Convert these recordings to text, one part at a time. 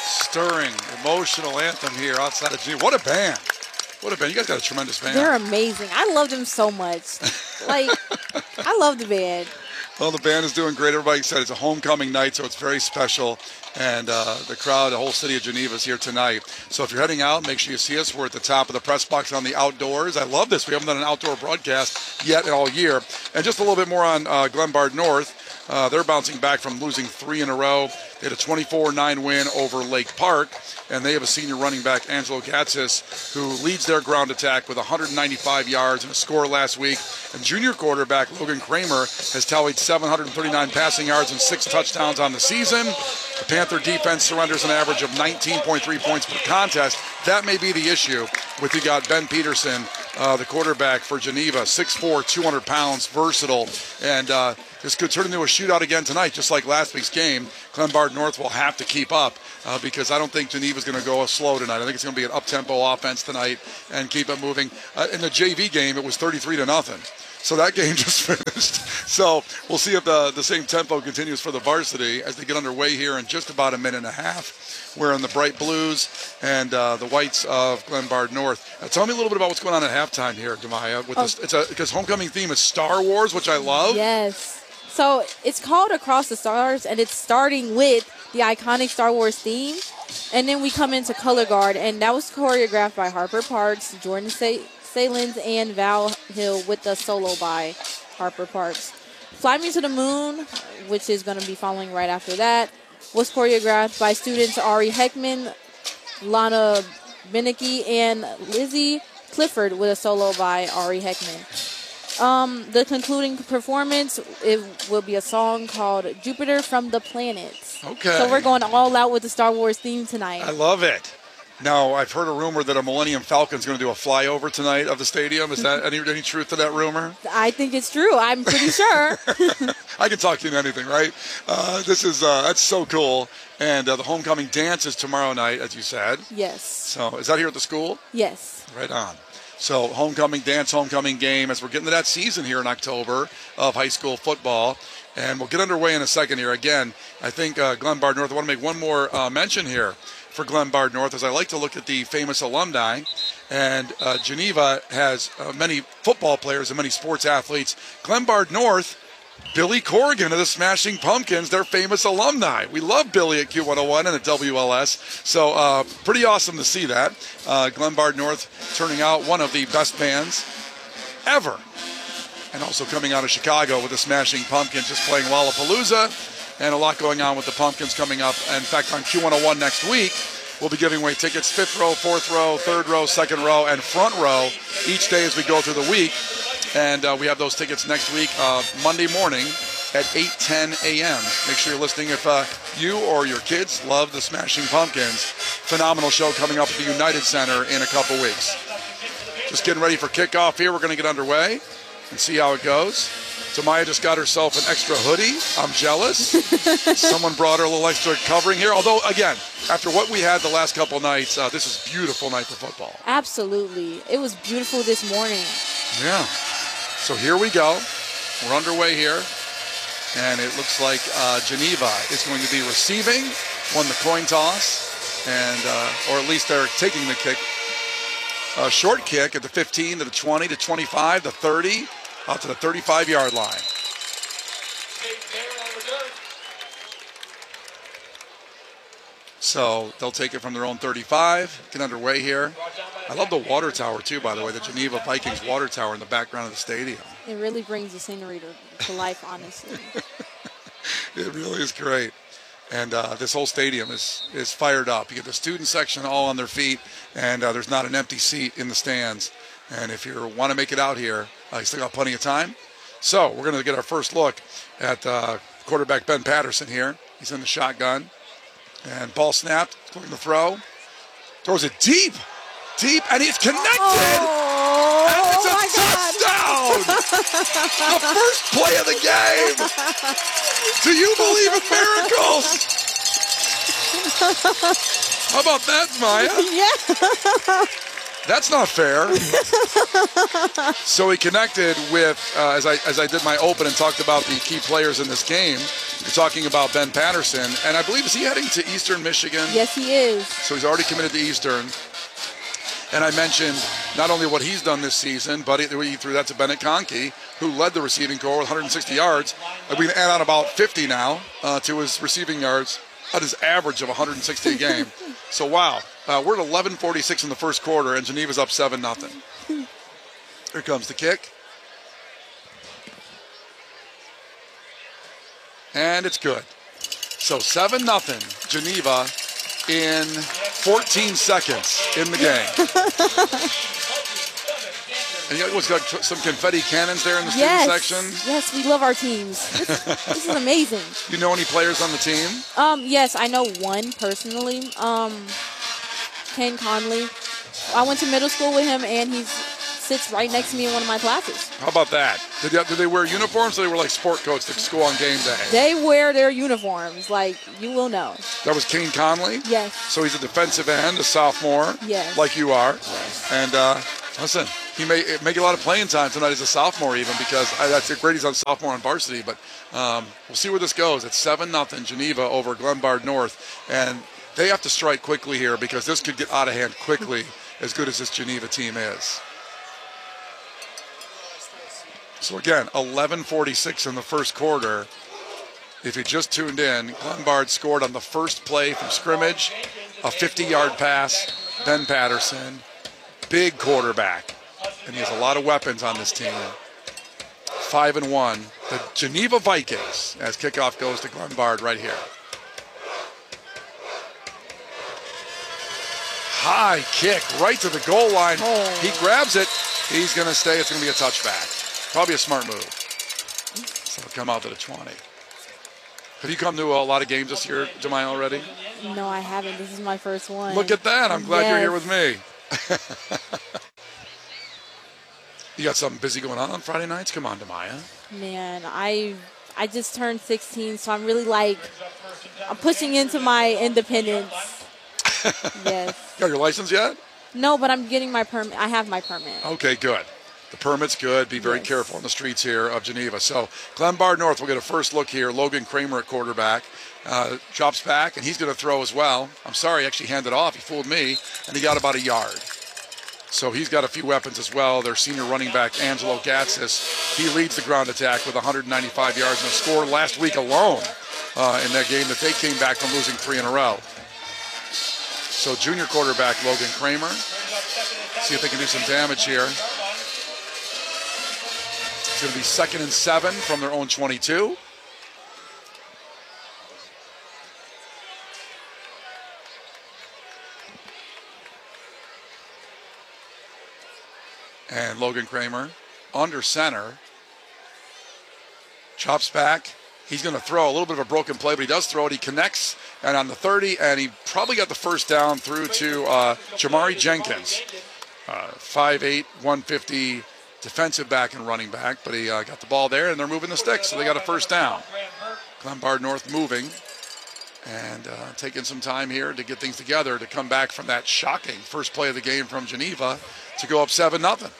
stirring, emotional anthem here outside of Geneva. What a band. What a band. You guys got a tremendous band. They're amazing. I love them so much. Like, I love the band. Well, the band is doing great. Everybody said it's a homecoming night, so it's very special. And the crowd, the whole city of Geneva is here tonight. So if you're heading out, make sure you see us. We're at the top of the press box on the outdoors. I love this. We haven't done an outdoor broadcast yet all year. And just a little bit more on Glenbard North. They're bouncing back from losing 3 in a row. They had a 24-9 win over Lake Park, and they have a senior running back, Angelo Gatsis, who leads their ground attack with 195 yards and a score last week. And junior quarterback Logan Kramer has tallied 739 passing yards and 6 touchdowns on the season. The Panther defense surrenders an average of 19.3 points per contest. That may be the issue with you got Ben Peterson, the quarterback for Geneva, 6'4", 200 pounds, versatile, and this could turn into a shootout again tonight, just like last week's game. Glenbard North will have to keep up because I don't think Geneva's going to go slow tonight. I think it's going to be an up-tempo offense tonight and keep it moving. In the JV game, it was 33-0. So that game just finished. So we'll see if the same tempo continues for the varsity as they get underway here in just about a minute and a half. We're in the bright blues and the whites of Glenbard North. Tell me a little bit about what's going on at halftime here, Demaya. With this, because homecoming theme is Star Wars, which I love. Yes. So it's called Across the Stars, and it's starting with the iconic Star Wars theme. And then we come into Color Guard, and that was choreographed by Harper Parks, Jordan Salins, and Val Hill with the solo by Harper Parks. Fly Me to the Moon, which is going to be following right after that, was choreographed by students Ari Heckman, Lana Benecke, and Lizzie Clifford with a solo by Ari Heckman. The concluding performance, it will be a song called Jupiter from the Planets. Okay. So we're going all out with the Star Wars theme tonight. I love it. Now, I've heard a rumor that a Millennium Falcon's going to do a flyover tonight of the stadium. Is that any truth to that rumor? I think it's true. I'm pretty sure. I can talk to you in anything, right? That's so cool. And the homecoming dance is tomorrow night, as you said. Yes. So is that here at the school? Yes. Right on. So homecoming dance, homecoming game, as we're getting to that season here in October of high school football. And we'll get underway in a second here. Again, I think Glenbard North, I want to make one more mention here for Glenbard North, as I like to look at the famous alumni. And Geneva has many football players and many sports athletes. Glenbard North, Billy Corrigan of the Smashing Pumpkins, their famous alumni. We love Billy at Q101 and at WLS. So pretty awesome to see that. Glenbard North turning out one of the best bands ever. And also coming out of Chicago with the Smashing Pumpkins, just playing Lollapalooza. And a lot going on with the Pumpkins coming up. In fact, on Q101 next week, we'll be giving away tickets 5th row, 4th row, 3rd row, 2nd row, and front row each day as we go through the week. And we have those tickets next week, Monday morning at 8:10 a.m. Make sure you're listening if you or your kids love the Smashing Pumpkins. Phenomenal show coming up at the United Center in a couple weeks. Just getting ready for kickoff here. We're going to get underway and see how it goes. Tamaya just got herself an extra hoodie. I'm jealous. Someone brought her a little extra covering here. Although, again, after what we had the last couple nights, this is a beautiful night for football. Absolutely. It was beautiful this morning. Yeah. So here we go. We're underway here. And it looks like Geneva is going to be receiving, won the coin toss, and or at least they're taking the kick. A short kick at the 15, to the 20, to 25, the 30, out to the 35-yard line. So they'll take it from their own 35, get underway here. I love the water tower, too, by the way, the Geneva Vikings water tower in the background of the stadium. It really brings the scenery to life, honestly. It really is great. And this whole stadium is fired up. You get the student section all on their feet, and there's not an empty seat in the stands. And if you want to make it out here, you still got plenty of time. So we're going to get our first look at quarterback Ben Patterson here. He's in the shotgun. And ball snapped, looking to throw. Throws it deep, and he's connected. And it's a touchdown! The first play of the game! Do you believe in miracles? How about that, Maya? Yeah. That's not fair. So he connected with, as I did my open and talked about the key players in this game, you're talking about Ben Patterson. And I believe, is he heading to Eastern Michigan? Yes, he is. So he's already committed to Eastern. And I mentioned not only what he's done this season, but he threw that to Bennett Conkey, who led the receiving corps with 160 yards. We can add on about 50 now to his receiving yards at his average of 160 a game. So, wow. We're at 11:46 in the first quarter, and Geneva's up 7-0. Here comes the kick. And it's good. So 7-0, Geneva in 14 seconds in the game. And you know, got some confetti cannons there in the student section. Yes, we love our teams. This is amazing. You know any players on the team? Yes, I know one personally. Ken Conley. I went to middle school with him, and he sits right next to me in one of my classes. How about that? Did they wear uniforms, or they were like sport coats to school on game day? They wear their uniforms, like you will know. That was Kane Conley? Yes. So he's a defensive end, a sophomore, yes, like you are. Yes. And listen, he may make a lot of playing time tonight as a sophomore even, because that's great he's on sophomore on varsity. But we'll see where this goes. It's 7-0 Geneva over Glenbard North. And they have to strike quickly here, because this could get out of hand quickly, as good as this Geneva team is. So again, 11:46 in the first quarter. If you just tuned in, Glenbard scored on the first play from scrimmage, a 50-yard pass, Ben Patterson, big quarterback, and he has a lot of weapons on this team. 5-1, the Geneva Vikings, as kickoff goes to Glenbard right here. High kick right to the goal line. Oh. He grabs it. He's going to stay. It's going to be a touchback. Probably a smart move. So it'll come out to the 20. Have you come to a lot of games this year, Jemiah, already? No, I haven't. This is my first one. Look at that. I'm glad you're here with me. You got something busy going on Friday nights? Come on, Jemiah. Man, I just turned 16, so I'm really I'm pushing into my independence. Yes. Got your license yet? No, but I'm getting my permit. I have my permit. Okay, good. The permit's good. Be very careful on the streets here of Geneva. So Glenbard North will get a first look here. Logan Kramer at quarterback. Drops back, and he's going to throw as well. I'm sorry, he actually handed off. He fooled me, and he got about a yard. So he's got a few weapons as well. Their senior running back, Angelo Gatsis, he leads the ground attack with 195 yards and a score last week alone in that game that they came back from losing 3 in a row. So junior quarterback Logan Kramer. See if they can do some damage here. It's going to be 2nd and 7 from their own 22. And Logan Kramer under center. Chops back. He's going to throw a little bit of a broken play, but he does throw it. He connects, and on the 30, and he probably got the first down through to Jamari Jenkins. 5'8", 150 defensive back and running back, but he got the ball there, and they're moving the sticks, so they got a first down. Glenbard North moving and taking some time here to get things together to come back from that shocking first play of the game from Geneva to go up 7-0.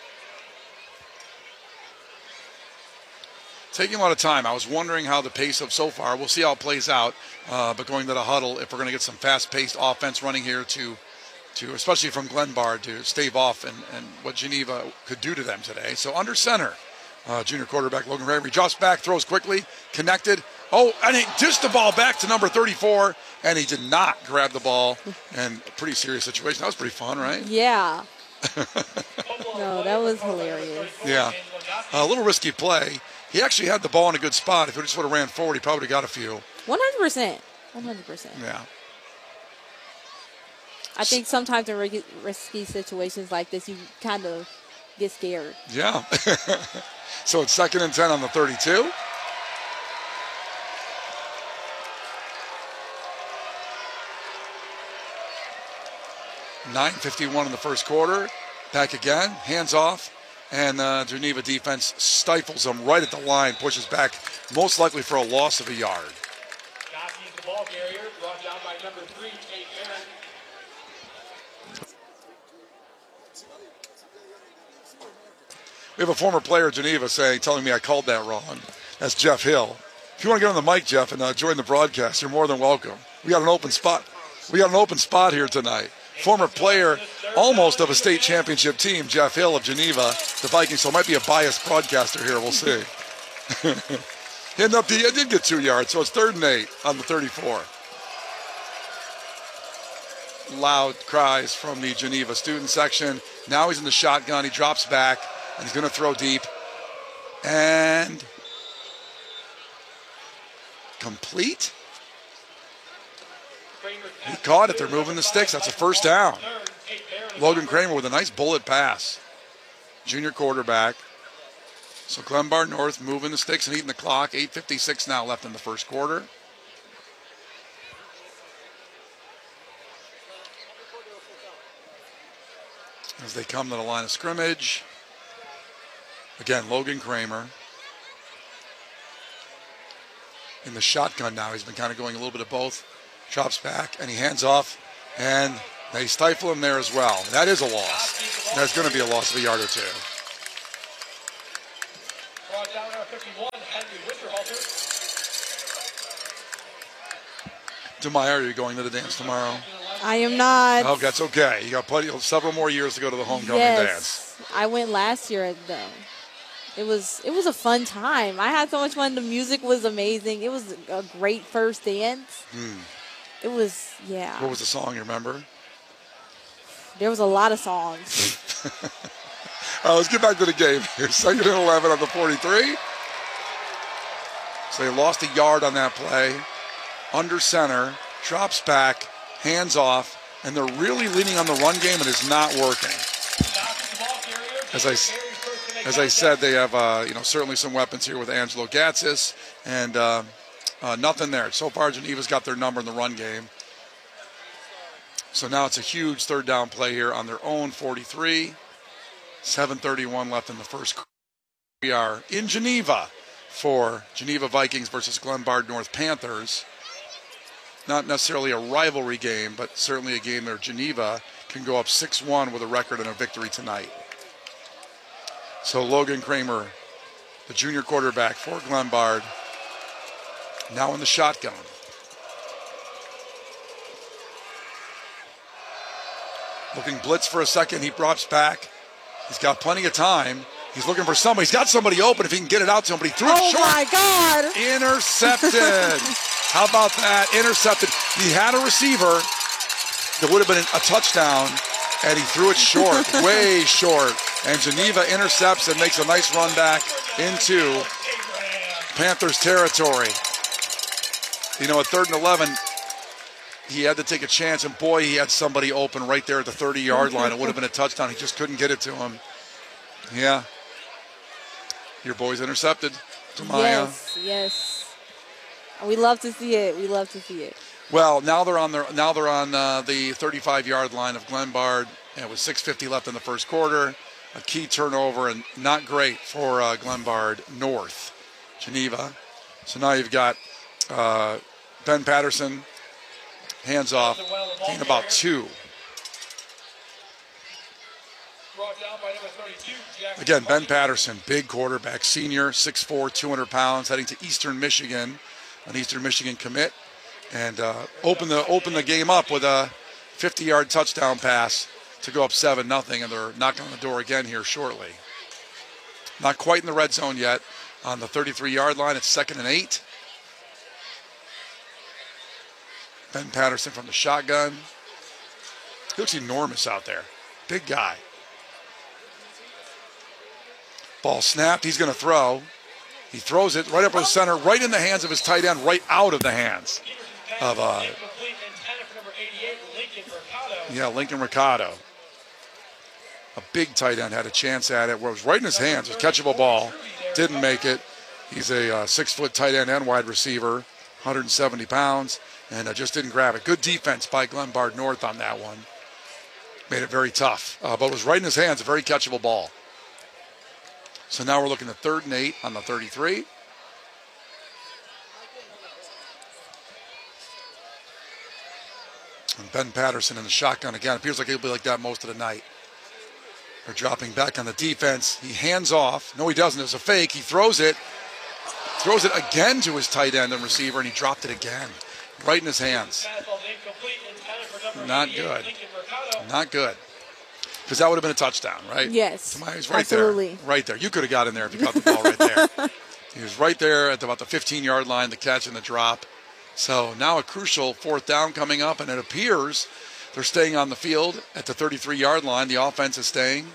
Taking a lot of time. I was wondering how the pace of so far. We'll see how it plays out. But going to the huddle, if we're going to get some fast-paced offense running here to especially from Glenbard, to stave off and what Geneva could do to them today. So under center, junior quarterback Logan Kramer drops back, throws quickly, connected. Oh, and he dished the ball back to number 34, and he did not grab the ball. And a pretty serious situation. That was pretty fun, right? Yeah. No, that was hilarious. Yeah. A little risky play. He actually had the ball in a good spot. If he just would have ran forward, he probably would have got a few. 100%. 100%. Yeah. I think sometimes in risky situations like this, you kind of get scared. Yeah. So it's 2nd and 10 on the 32. .9:51 in the first quarter. Back again. Hands off. And Geneva defense stifles them right at the line, pushes back, most likely for a loss of a yard. The ball carrier, brought down by number 3, Kate Aaron. We have a former player at Geneva telling me I called that wrong. That's Jeff Hill. If you want to get on the mic, Jeff, and join the broadcast, you're more than welcome. We got an open spot. We got an open spot here tonight. Former player, almost of a state championship team, Jeff Hill of Geneva, the Vikings. So it might be a biased broadcaster here. We'll see. It did get 2 yards, so it's 3rd and 8 on the 34. Loud cries from the Geneva student section. Now he's in the shotgun. He drops back, and he's going to throw deep. And complete. He caught it. They're moving the sticks. That's a first down. Logan Kramer with a nice bullet pass. Junior quarterback. So Glenbard North moving the sticks and eating the clock. 8:56 now left in the first quarter. As they come to the line of scrimmage. Again, Logan Kramer. In the shotgun now. He's been kind of going a little bit of both. Drops back, and he hands off, and they stifle him there as well. That is a loss. That's going to be a loss of a yard or two. Brought down number 51, Henry Winterhalter. Demaya, are you going to the dance tomorrow? I am not. Oh, that's okay. You got several more years to go to the homecoming dance. I went last year, though. It was a fun time. I had so much fun. The music was amazing. It was a great first dance. It was, yeah. What was the song, you remember? There was a lot of songs. Let's get back to the game here. 2nd and 11 on the 43. So they lost a yard on that play. Under center, drops back, hands off, and they're really leaning on the run game, and it's not working. As I said, they have certainly some weapons here with Angelo Gatsis, and nothing there. So far, Geneva's got their number in the run game. So now it's a huge 3rd down play here on their own 43. 7:31 left in the first quarter. We are in Geneva for Geneva Vikings versus Glenbard North Panthers. Not necessarily a rivalry game, but certainly a game where Geneva can go up 6-1 with a record and a victory tonight. So Logan Kramer, the junior quarterback for Glenbard, now in the shotgun. Looking blitz for a second. He drops back. He's got plenty of time. He's looking for somebody. He's got somebody open if he can get it out to him, but he threw it short. Oh, my God. Intercepted. How about that? Intercepted. He had a receiver that would have been a touchdown, and he threw it short, way short. And Geneva intercepts and makes a nice run back into Panthers territory. You know, at 3rd and 11, he had to take a chance, and boy, he had somebody open right there at the 30-yard line. It would have been a touchdown. He just couldn't get it to him. Yeah. Your boy's intercepted. Demaya. Yes. We love to see it. Well, now they're on the 35-yard line of Glenbard, and with 6:50 left in the first quarter, a key turnover, and not great for Glenbard North. Geneva. So now you've got Ben Patterson, hands off, gain about 2. Again, Ben Patterson, big quarterback, senior, 6'4", 200 pounds, heading to Eastern Michigan, an Eastern Michigan commit, and open the game up with a 50-yard touchdown pass to go up 7-0, and they're knocking on the door again here shortly. Not quite in the red zone yet. On the 33-yard line, it's 2nd and 8. Ben Patterson from the shotgun. He looks enormous out there. Big guy. Ball snapped. He's going to throw. He throws it right up the center, right in the hands of his tight end, right out of the hands of Lincoln Mercado. A big tight end had a chance at it. Where it was right in his hands. It was a catchable ball. Didn't make it. He's a 6-foot tight end and wide receiver, 170 pounds, and just didn't grab it. Good defense by Glenbard North on that one. Made it very tough. But it was right in his hands, a very catchable ball. So now we're looking at 3rd and 8 on the 33. And Ben Patterson in the shotgun again. Appears like he'll be like that most of the night. They're dropping back on the defense. He hands off. No, he doesn't. It's a fake. He throws it again to his tight end and receiver, and he dropped it again. Right in his hands. Not good. Not good. Because that would have been a touchdown, right? Yes. He's right absolutely. there. Right there. You could have got in there if you caught the ball right there. He was right there at about the 15-yard line, the catch and the drop. So now a crucial fourth down coming up, and it appears they're staying on the field at the 33-yard line. The offense is staying.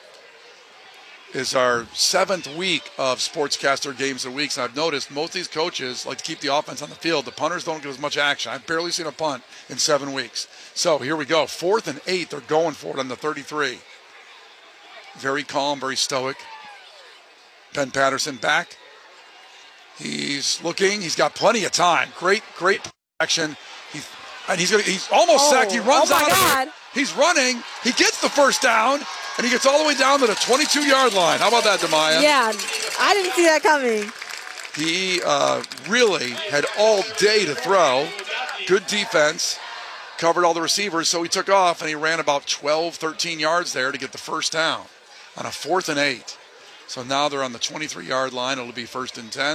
Is our 7th week of Sportscaster Games of the Week. And I've noticed most of these coaches like to keep the offense on the field. The punters don't get as much action. I've barely seen a punt in 7 weeks. So here we go. 4th and 8. They're going for it on the 33. Very calm, very stoic. Ben Patterson back. He's looking. He's got plenty of time. Great action. He's almost sacked. He runs out of it. He's running. He gets the first down. And he gets all the way down to the 22-yard line. How about that, Demaya? Yeah, I didn't see that coming. He really had all day to throw. Good defense. Covered all the receivers, so he took off, and he ran about 12, 13 yards there to get the first down on a 4th and 8. So now they're on the 23-yard line. It'll be 1st and 10.